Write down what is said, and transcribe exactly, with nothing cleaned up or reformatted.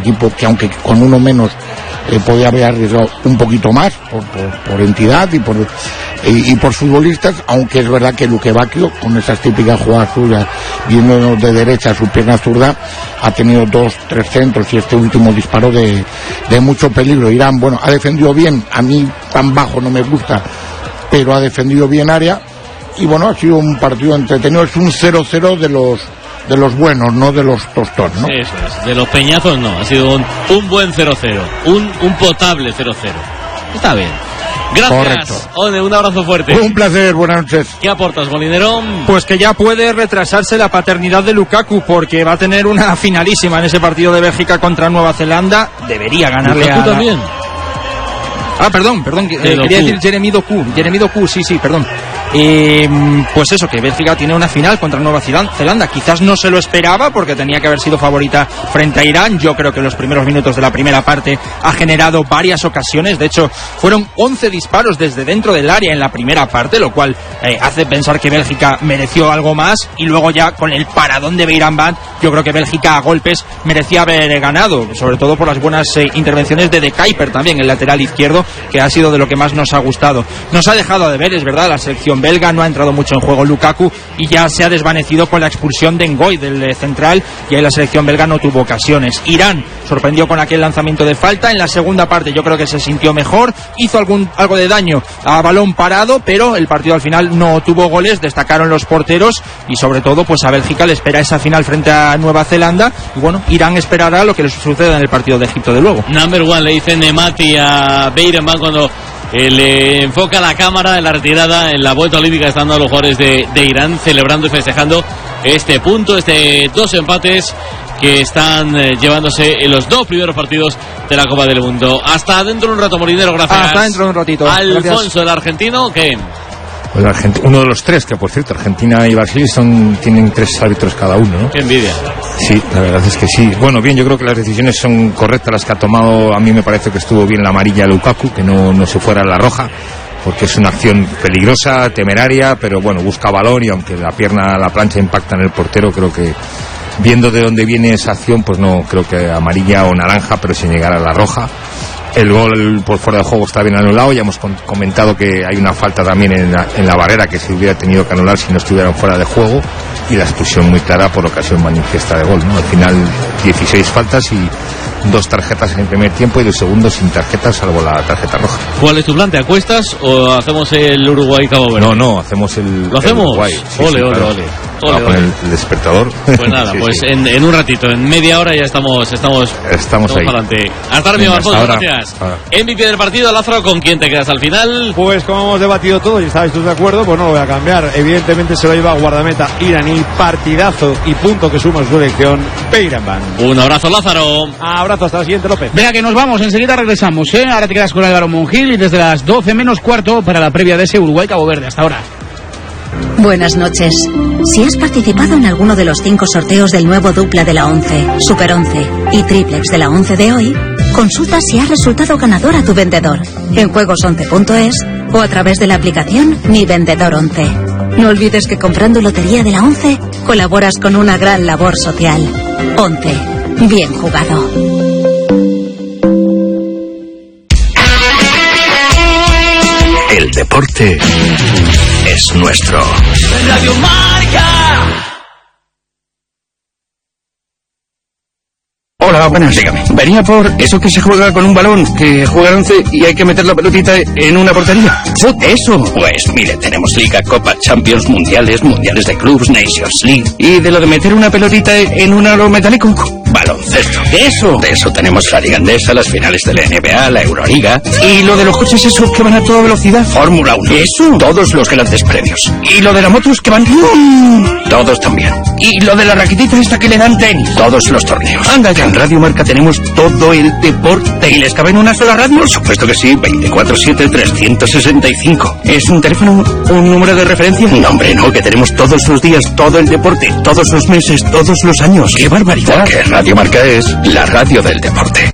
equipo que, aunque con uno menos, eh, podía haber arriesgado un poquito más por, por, por entidad y por y, y por futbolistas, aunque es verdad que Luque Bacchio, con esas típicas jugadas suyas, viendo de derecha su pierna zurda, ha tenido dos, tres centros y este último disparo de, de mucho peligro. Irán, bueno, ha defendido bien, a mí tan bajo no me gusta, pero ha defendido bien área, y bueno, ha sido un partido entretenido. Es un cero cero de los de los buenos, no de los tostones, ¿no? Eso es, de los peñazos no, ha sido un, un buen cero cero, un, un potable cero cero. Está bien. Gracias. Correcto. One, un abrazo fuerte. Un placer, buenas noches. ¿Qué aportas, Molinero? Pues que ya puede retrasarse la paternidad de Lukaku, porque va a tener una finalísima en ese partido de Bélgica contra Nueva Zelanda. Debería ganarle Lukaku a... también. Ah, perdón, perdón, eh, Doku. quería decir Jeremy Doku, Jeremy Doku, sí, sí, perdón. Eh, pues eso, que Bélgica tiene una final contra Nueva Zelanda. Quizás no se lo esperaba porque tenía que haber sido favorita frente a Irán. Yo creo que en los primeros minutos de la primera parte ha generado varias ocasiones. De hecho, fueron once disparos desde dentro del área en la primera parte, lo cual eh, hace pensar que Bélgica mereció algo más. Y luego ya con el paradón de Beiramband, yo creo que Bélgica a golpes merecía haber ganado, sobre todo por las buenas eh, intervenciones de De Kuyper también, el lateral izquierdo, que ha sido de lo que más nos ha gustado. Nos ha dejado de ver, es verdad, la selección belga, no ha entrado mucho en juego Lukaku y ya se ha desvanecido con la expulsión de Ngoy del eh, central, y ahí la selección belga no tuvo ocasiones. Irán sorprendió con aquel lanzamiento de falta. En la segunda parte yo creo que se sintió mejor, hizo algún algo de daño a balón parado, pero el partido al final no tuvo goles. Destacaron los porteros y sobre todo pues a Bélgica le espera esa final frente a Nueva Zelanda, y bueno, Irán esperará lo que les suceda en el partido de Egipto de luego. Number one, le dicen Nemati a Beiramband cuando eh, le enfoca la cámara en la retirada, en la vuelta olímpica, estando los jugadores de, de Irán celebrando y festejando este punto, este dos empates que están eh, llevándose en los dos primeros partidos de la Copa del Mundo. Hasta dentro de un rato, Molinero, gracias. Hasta dentro de un ratito. Alfonso, Gracias. el argentino, ¿qué? Pues Argent- uno de los tres, que por cierto, Argentina y Brasil son, tienen tres árbitros cada uno, ¿no? Qué envidia. Sí, la verdad es que sí. Bueno, bien, yo creo que las decisiones son correctas las que ha tomado. A mí me parece que estuvo bien la amarilla Lukaku, que no, no se fuera a la roja, porque es una acción peligrosa, temeraria, pero bueno, busca balón, y aunque la pierna, la plancha impacta en el portero, creo que viendo de dónde viene esa acción, pues no creo que amarilla o naranja, pero sin llegar a la roja. El gol por fuera de juego está bien anulado. Ya hemos comentado que hay una falta también en la, en la barrera que se hubiera tenido que anular si no estuvieran fuera de juego, y la expulsión muy clara por ocasión manifiesta de gol, ¿no? Al final dieciséis faltas y dos tarjetas en el primer tiempo y dos segundos sin tarjetas, salvo la tarjeta roja. ¿Cuál es tu plan? ¿Te acuestas o hacemos el Uruguay-Cabo Verde? No, no, hacemos el... ¿Lo hacemos? El Uruguay. Sí, ole, sí, ole, claro. ole. Vamos Ole, con ole. el, el despertador. Pues nada, Sí, pues sí. En, en un ratito, en media hora ya estamos estamos, Estamos ahí. adelante. Hasta ahora, Venga, Alfonso, hasta ahora. gracias. Ahora. M V P del partido, Lázaro, ¿con quién te quedas al final? Pues como hemos debatido todo y estáis todos de acuerdo, pues no lo voy a cambiar. Evidentemente se lo lleva guardameta iraní, partidazo y punto que suma su selección, Beiramband. Un abrazo, Lázaro. Abrazo, hasta la siguiente, López. Venga, que nos vamos, enseguida regresamos, ¿eh? Ahora te quedas con Álvaro Monjil y desde las doce menos cuarto para la previa de ese Uruguay-Cabo Verde. Hasta ahora. Buenas noches. Si has participado en alguno de los cinco sorteos del nuevo dupla de la once, Super once y Triplex de la once de hoy, consulta si has resultado ganador a tu vendedor en juegos once punto es o a través de la aplicación Mi Vendedor once. No olvides que comprando Lotería de la once colaboras con una gran labor social. once. Bien jugado. El deporte es nuestro. Radio Marca. Hola, buenas, dígame. Venía por eso que se juega con un balón, que juega once y hay que meter la pelotita en una portería. ¿Eso? Pues mire, tenemos Liga, Copa, Champions, Mundiales, Mundiales de Clubs, Nations League. ¿Y de lo de meter una pelotita en un aro metálico? Baloncesto. ¿Eso? De eso tenemos la Liga Andesa, las finales de la N B A, la Euroliga. ¿Y lo de los coches esos que van a toda velocidad? Fórmula uno. ¿Eso? Todos los grandes premios. ¿Y lo de las motos que van... Todos también. ¿Y lo de la raquetita esta que le dan tenis? Todos los torneos. Anda ya. En Radio Marca tenemos todo el deporte. ¿Y les cabe en una sola radio? Por supuesto que sí. veinticuatro siete trescientos sesenta y cinco. ¿Es un teléfono? ¿Un número de referencia? No, hombre, no. Que tenemos todos los días, todo el deporte, todos los meses, todos los años. ¡Qué barbaridad! Que Radio Marca es la radio del deporte.